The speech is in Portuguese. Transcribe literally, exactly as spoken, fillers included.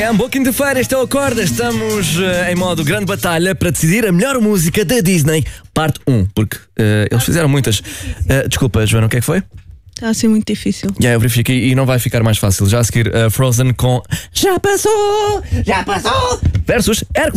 É um boa quinta-feira, este é o Acorda. Estamos uh, em modo grande batalha para decidir a melhor música da Disney, parte um, porque uh, eles fizeram muitas. Uh, desculpa, Joana, o que é que foi? Está a ser muito difícil. Yeah, eu verifiquei e não vai ficar mais fácil. Já a seguir, uh, Frozen com Já Passou, Já Passou versus Hércules.